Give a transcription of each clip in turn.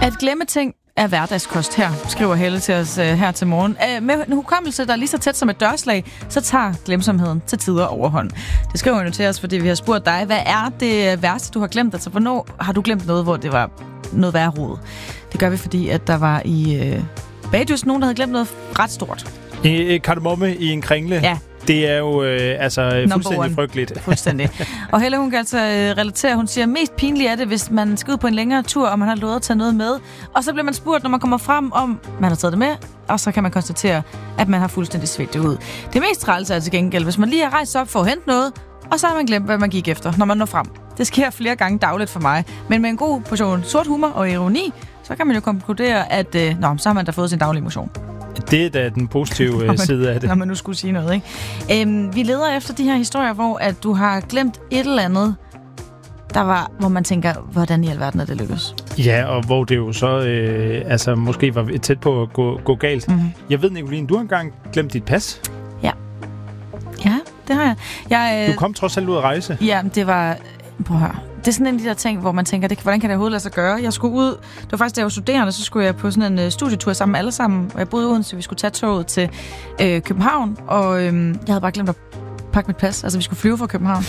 At glemme ting er hverdagskost her, skriver Helle til os her til morgen. Med en hukommelse, der er lige så tæt som et dørslag, så tager glemsomheden til tider overhånd. Det skriver hun jo til os, fordi vi har spurgt dig, hvad er det værste, du har glemt? Altså, hvornår har du glemt noget, hvor det var noget værre rod? Det gør vi, fordi at der var i Bagdyst nogen, der havde glemt noget ret stort. Kardemomme i en kringle. Ja. Det er jo fuldstændig frygteligt. Fuldstændig. Og Helle, hun kan altså relatere. Hun siger, mest pinligt er det, hvis man skal ud på en længere tur, og man har lovet at tage noget med. Og så bliver man spurgt, når man kommer frem, om man har taget det med. Og så kan man konstatere, at man har fuldstændig svedt det ud. Det mest træls er til gengæld, hvis man lige har rejst op for at hente noget, og så har man glemt, hvad man gik efter, når man når frem. Det sker flere gange dagligt for mig. Men med en god portion sort humor og ironi, så kan man jo konkludere, at så har man da fået sin daglige motion. Det er da den positive side af det. Når man nu skulle sige noget, ikke? Vi leder efter de her historier, hvor at du har glemt et eller andet, hvor man tænker, hvordan i alverden er det lykkes? Ja, og hvor det jo så måske var tæt på at gå galt. Mm-hmm. Jeg ved, Nicoline, du har engang glemt dit pas. Ja. Ja, det har jeg. Du kom trods alt ud at rejse. Ja, det var... Prøv at høre. Det er sådan en af de der ting, hvor man tænker, hvordan kan det overhovedet lade sig gøre? Jeg skulle ud, det var faktisk, da jeg var studerende, så skulle jeg på sådan en studietur sammen med alle sammen, og jeg boede uden, så vi skulle tage toget til København, og jeg havde bare glemt at pakke mit pas. Altså, vi skulle flyve fra København.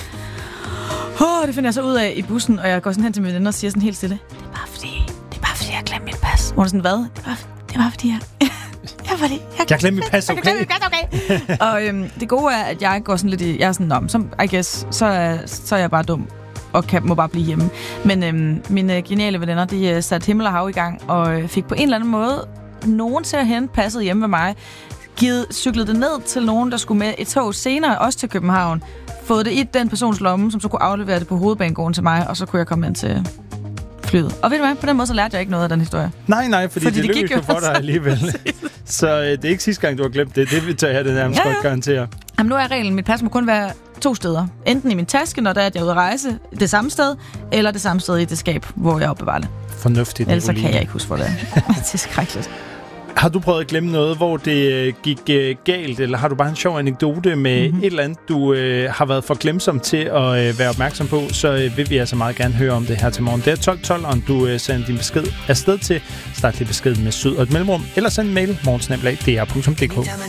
Det finder jeg så ud af i bussen, og jeg går sådan hen til mine venner og siger sådan helt stille, det er bare fordi, jeg har glemt mit pas. Hvor er sådan, hvad? Det er bare fordi, jeg glemte mit pas, okay? Og det gode er, at jeg går sådan lidt jeg er sådan, som I guess, så er jeg bare dum og må bare blive hjemme. Men mine geniale venner, de satte himmel og hav i gang, og fik på en eller anden måde nogen til at hente passet hjemme ved mig, cyklede det ned til nogen, der skulle med et tog senere, også til København, fået det i den persons lomme, som så kunne aflevere det på hovedbanegården til mig, og så kunne jeg komme ind til flyet. Og ved du hvad, på den måde så lærte jeg ikke noget af den historie. Nej, fordi det lykkedes jo for dig alligevel. Så det er ikke sidste gang, du har glemt det. Det tør jeg det nærmest godt garantere. Jamen nu er reglen, mit pas må kun være 2 steder. Enten i min taske, når der er, at jeg er ude at rejse, det samme sted, eller det samme sted i det skab, hvor jeg opbevarer det. Fornuftigt. Ellers så kan jeg ikke huske, hvor det er. Det er skrækkeligt. Har du prøvet at glemme noget, hvor det gik galt, eller har du bare en sjov anekdote med et eller andet, du har været for glemsom til at være opmærksom på, så vil vi altså meget gerne høre om det her til morgen. Det er 12:12, og du sender din besked afsted til. Start din besked med syd og et mellemrum, eller send en mail morgensnabel@dr.dk.